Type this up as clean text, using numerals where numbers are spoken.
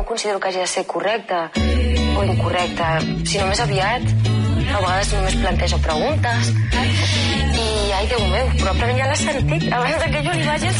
no considero que hagi de ser correcta o incorrecta, sinó més aviat a vegades només plantejo preguntes i, ai, Déu meu, probablement ja l'has sentit abans que jo li vagi a